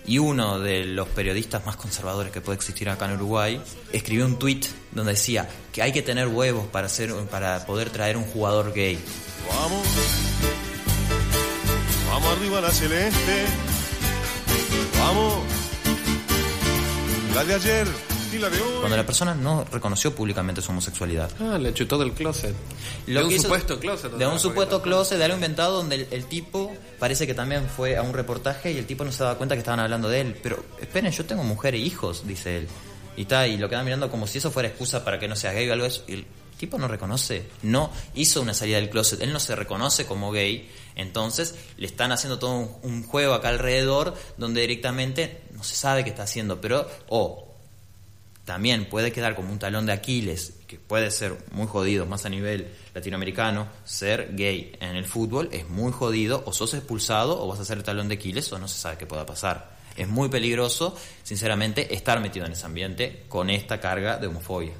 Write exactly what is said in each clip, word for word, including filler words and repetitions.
Y uno de los periodistas más conservadores que puede existir acá en Uruguay escribió un tuit donde decía que hay que tener huevos para hacer, para poder traer un jugador gay. Vamos, vamos arriba la celeste, vamos, la de ayer y la de hoy. Cuando la persona no reconoció públicamente su homosexualidad. Ah, le chutó del closet. Lo de un que hizo, supuesto closet. De un supuesto closet, de algo inventado donde el, el tipo parece que también fue a un reportaje y el tipo no se daba cuenta que estaban hablando de él. Pero esperen, yo tengo mujer e hijos, dice él. Y está, y lo quedan mirando como si eso fuera excusa para que no sea gay o algo de eso. Y el tipo no reconoce, no hizo una salida del closet, él no se reconoce como gay. Entonces le están haciendo todo un, un juego acá alrededor donde directamente no se sabe qué está haciendo. Pero, o oh, también puede quedar como un talón de Aquiles, que puede ser muy jodido, más a nivel latinoamericano. Ser gay en el fútbol es muy jodido, o sos expulsado o vas a ser el talón de Aquiles, o no se sabe qué pueda pasar. Es muy peligroso, sinceramente, estar metido en ese ambiente con esta carga de homofobia.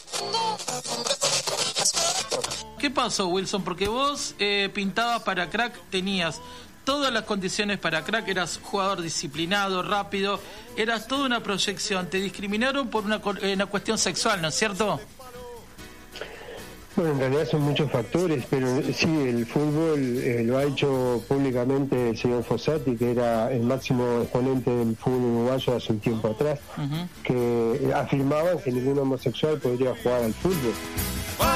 ¿Qué pasó, Wilson? Porque vos eh, pintabas para crack, tenías todas las condiciones para crack, eras jugador disciplinado, rápido, eras toda una proyección. Te discriminaron por una, una cuestión sexual, ¿no es cierto? Bueno, en realidad son muchos factores, pero sí, el fútbol eh, lo ha hecho públicamente el señor Fossati, que era el máximo exponente del fútbol uruguayo hace un tiempo atrás, uh-huh. que afirmaban que ningún homosexual podría jugar al fútbol.